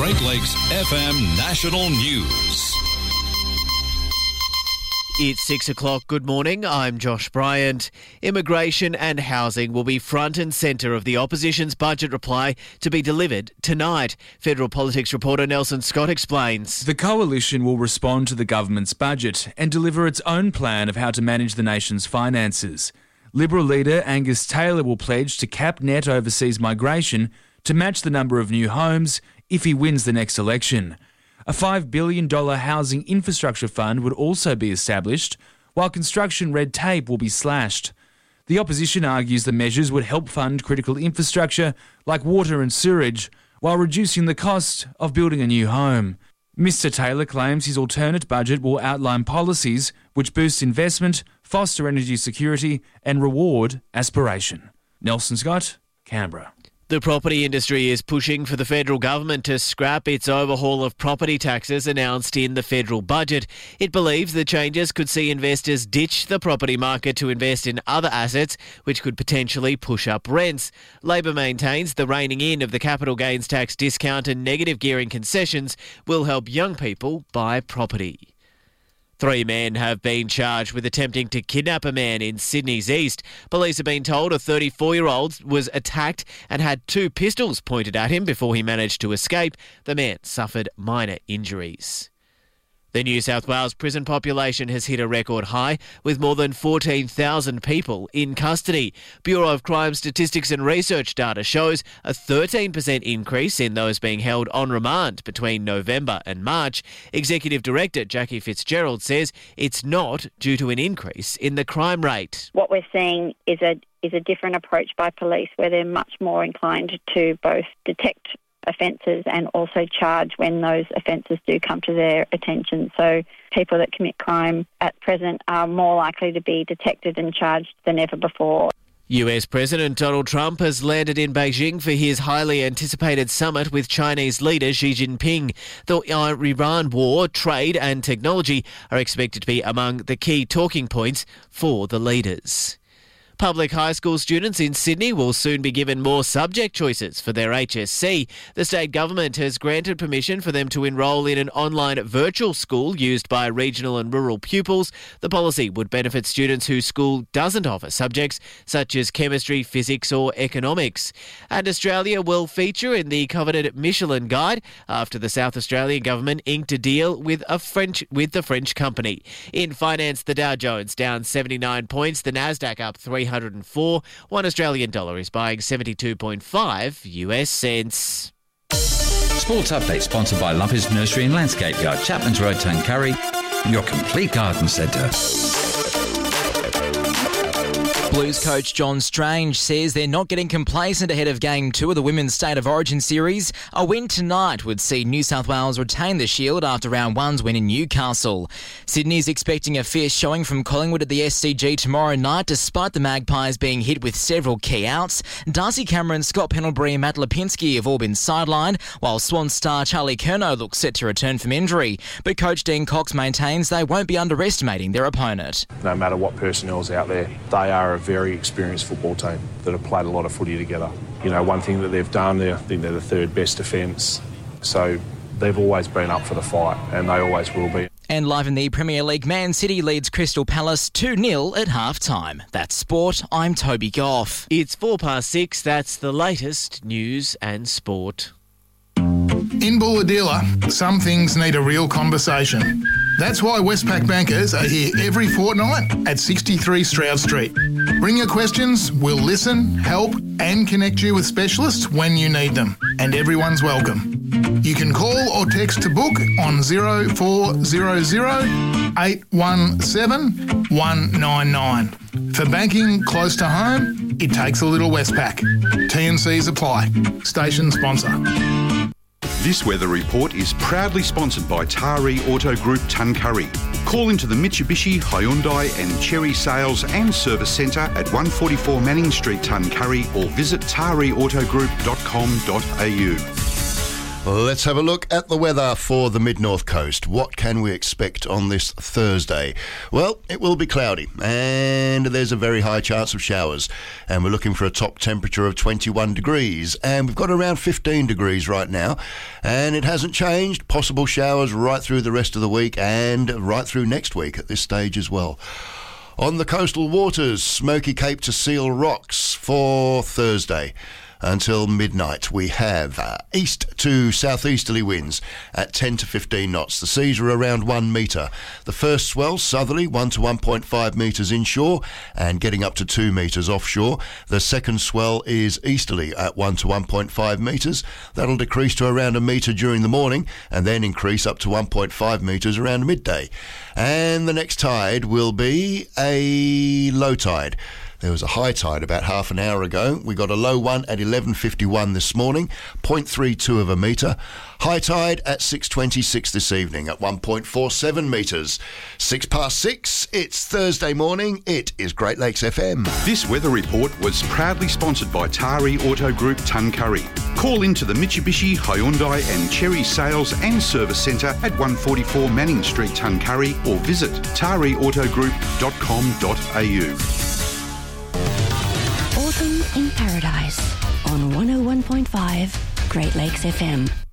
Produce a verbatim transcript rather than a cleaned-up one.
Great Lakes F M National News. It's six o'clock. Good morning. I'm Josh Bryant. Immigration and housing will be front and centre of the opposition's budget reply to be delivered tonight. Federal politics reporter Nelson Scott explains. The coalition will respond to the government's budget and deliver its own plan of how to manage the nation's finances. Liberal leader Angus Taylor will pledge to cap net overseas migration to match the number of new homes if he wins the next election. A five billion dollars housing infrastructure fund would also be established, while construction red tape will be slashed. The opposition argues the measures would help fund critical infrastructure like water and sewerage, while reducing the cost of building a new home. Mister Taylor claims his alternate budget will outline policies which boost investment, foster energy security and reward aspiration. Nelson Scott, Canberra. The property industry is pushing for the federal government to scrap its overhaul of property taxes announced in the federal budget. It believes the changes could see investors ditch the property market to invest in other assets, which could potentially push up rents. Labor maintains the reining in of the capital gains tax discount and negative gearing concessions will help young people buy property. Three men have been charged with attempting to kidnap a man in Sydney's east. Police have been told a thirty-four-year-old was attacked and had two pistols pointed at him before he managed to escape. The man suffered minor injuries. The New South Wales prison population has hit a record high with more than fourteen thousand people in custody. Bureau of Crime Statistics and Research data shows a thirteen percent increase in those being held on remand between November and March. Executive Director Jackie Fitzgerald says it's not due to an increase in the crime rate. What we're seeing is a is a different approach by police where they're much more inclined to both detect offences and also charge when those offences do come to their attention. So people that commit crime at present are more likely to be detected and charged than ever before. U S President Donald Trump has landed in Beijing for his highly anticipated summit with Chinese leader Xi Jinping. The Iran war, trade and technology are expected to be among the key talking points for the leaders. Public high school students in Sydney will soon be given more subject choices for their H S C. The state government has granted permission for them to enrol in an online virtual school used by regional and rural pupils. The policy would benefit students whose school doesn't offer subjects such as chemistry, physics or economics. And Australia will feature in the coveted Michelin Guide after the South Australian government inked a deal with a French with the French company. In finance, the Dow Jones down seventy-nine points, the Nasdaq up three hundred four. One Australian dollar is buying seventy-two point five U S cents. Sports Update sponsored by Lumpers Nursery and Landscape Yard, Chapman's Road, Tuncurry, your complete garden centre. Blues coach John Strange says they're not getting complacent ahead of Game two of the Women's State of Origin Series. A win tonight would see New South Wales retain the shield after round one's win in Newcastle. Sydney's expecting a fierce showing from Collingwood at the S C G tomorrow night, despite the Magpies being hit with several key outs. Darcy Cameron, Scott Pendlebury and Matt Lipinski have all been sidelined, while Swan star Charlie Curnow looks set to return from injury. But coach Dean Cox maintains they won't be underestimating their opponent. No matter what personnel's out there, they are a very experienced football team that have played a lot of footy together. You know, one thing that they've done, they I think they're the third best defence. So they've always been up for the fight and they always will be. And live in the Premier League, Man City leads Crystal Palace two nil at half-time. That's sport. I'm Toby Goff. It's four past six. That's the latest news and sport. In Bulahdelah, some things need a real conversation. That's why Westpac bankers are here every fortnight at sixty-three Stroud Street. Bring your questions, we'll listen, help and connect you with specialists when you need them. And everyone's welcome. You can call or text to book on zero four zero zero, eight one seven, one nine nine. For banking close to home, it takes a little Westpac. T and Cs apply. Station sponsor. This weather report is proudly sponsored by Taree Auto Group Tuncurry. Call into the Mitsubishi, Hyundai and Chery Sales and Service Centre at one forty-four Manning Street, Tuncurry, or visit taree auto group dot com dot a u. Let's have a look at the weather for the mid-north coast. What can we expect on this Thursday? Well, it will be cloudy and there's a very high chance of showers. And we're looking for a top temperature of twenty-one degrees. And we've got around fifteen degrees right now. And it hasn't changed. Possible showers right through the rest of the week and right through next week at this stage as well. On the coastal waters, Smoky Cape to Seal Rocks for Thursday. Until midnight, we have uh, east to southeasterly winds at ten to fifteen knots. The seas are around one metre. The first swell, southerly, one to one point five metres inshore and getting up to two metres offshore. The second swell is easterly at one to one point five metres. That'll decrease to around a metre during the morning and then increase up to one point five metres around midday. And the next tide will be a low tide. There was a high tide about half an hour ago. We got a low one at eleven fifty-one this morning, zero point three two of a metre. High tide at six twenty-six this evening at one point four seven metres. Six past six, it's Thursday morning. It is Great Lakes F M. This weather report was proudly sponsored by Tari Auto Group Tuncurry. Call into the Mitsubishi, Hyundai and Cherry Sales and Service Centre at one forty-four Manning Street, Tuncurry, or visit tari auto group dot com dot a u. Autumn in Paradise on one oh one point five Great Lakes F M.